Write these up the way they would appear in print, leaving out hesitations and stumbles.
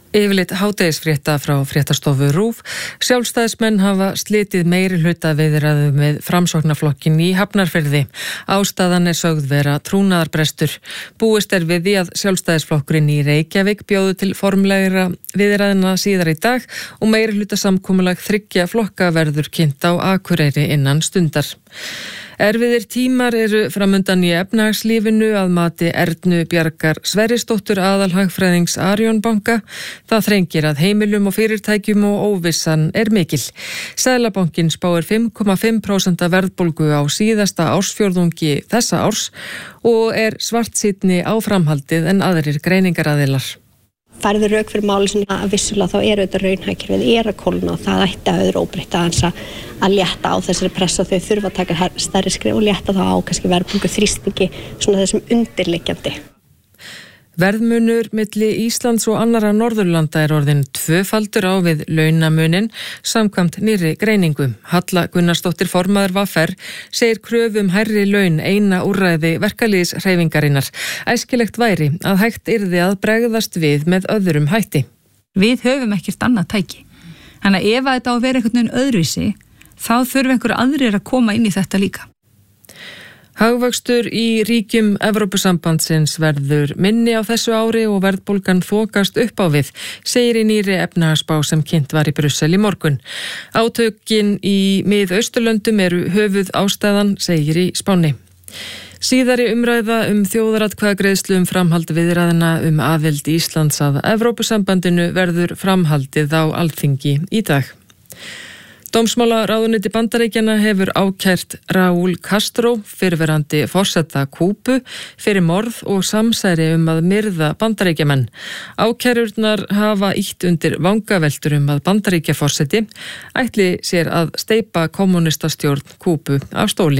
Yfirleitt hádegisfrétta frá fréttastofu RÚV. Sjálfstæðismenn hafa slitið meiri hluta viðræðum með Framsóknarflokkin í Hafnarfirði. Ástæðan sögð vera trúnaðarbrestur. Búist við því að Sjálfstæðisflokkurinn í Reykjavík bjóðu til formlegra viðræðina síðar í dag og meiri hluta samkomulag 3 flokka verður kynnt á Akureyri innan stundar. Erfiðir tímar eru framundan í efnahagslífinu að mati Ernu Bjargar Sverrisdóttur aðalhagfræðings Arion banka. Það þrengir að heimilum og fyrirtækjum og óvissan er mikil. Seðlabankinn spáir 5,5% verðbólgu á síðasta ársfjórðungi þessa árs og er svartsýnni á framhaldið en aðrir greiningaraðilar. Færður rauk fyrir máli sem að vissulega þá eru þetta raunhagkerfið að kólna og það ætti að öðru óbreytt að létta á þessari pressa þau þurfa að taka stærri skref og létta þá á kannski verðbólgu þrýstingi svona þessum undirliggjandi. Verðmunur milli Íslands og annarra Norðurlanda er orðinn 2-faldur á við launamunin samkvæmt nýrri greiningu. Halla Gunnarsdóttir formaður VR segir kröfum hærri laun eina úrræði verkalýðshreyfingarinnar. Æskilegt væri að hægt yrði að bregðast við með öðrum hætti. Við höfum ekkert annað tæki. Þannig að ef þetta á að vera einhvern veginn öðruvísi, þá þurfum einhverju aðrir að koma inn í þetta líka. Hagvöxtur í ríkjum Evrópusambandsins verður minni á þessu ári og verðbólgan þokast upp á við, segir í nýrri efnahagsspá sem kynnt var í Brussel í morgun. Átökin í Mið-Austurlöndum eru höfuð ástæðan, segir í spánni. Síðari umræða þjóðaratkvæðagreiðslu framhald viðræðina aðild Íslands að Evrópusambandinu verður framhaldið á Alþingi í dag. Dómsmálaráðuneyti Bandaríkjanna hefur ákært Raúl Castro, fyrrverandi forseta Kúbu, fyrir morð og samsæri að myrða Bandaríkjamenn. Ákærurnar hafa ýtt undir vangaveltur að Bandaríkjaforseti ætli sér að steypa kommúnistastjórn Kúbu af stóli.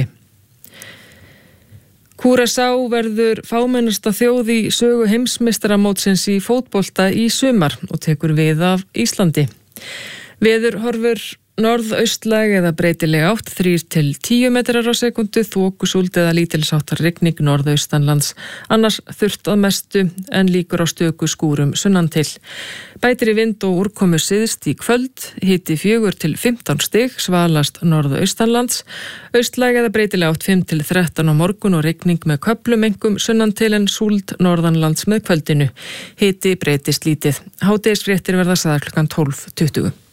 Curaçá verður fámennasta þjóð í sögu heimsmeistaramótsins í fótbolta í sumar og tekur við af Íslandi. Veðurhorfur norðaustlæg eða breytileg átt 3-10 metrar á sekundu, þokusúld eða lítilsháttar rigning norðaustanlands, annars þurrt að mestu en líkur á stöku skúrum sunnan til. Bætir í vind og úrkomu syðst í kvöld, hiti 4-15 stig, svalast norðaustanlands, austlæg eða breytileg átt 5-13 á morgun og rigning með köflum einkum sunnan til en súld norðanlands með kvöldinu. Hiti breytist lítið. Hádegisfréttir verða sagðar klukkan 12:20.